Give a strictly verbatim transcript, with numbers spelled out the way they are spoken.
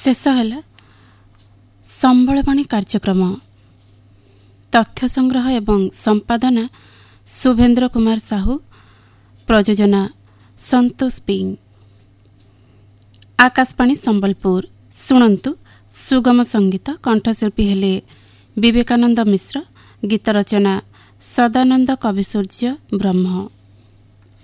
शेष है संबलवाणी कार्यक्रम। तथ्य संग्रह एवं संपादना शुभेन्द्र कुमार साहू, प्रयोजना संतोष पिंग। आकाशवाणी संबलपुर। शुणन्तु सुगम संगीत। कंठशिल्पी हेले विवेकानंद मिश्र। गीत रचना सदानंद कविसूर्य ब्रह्म।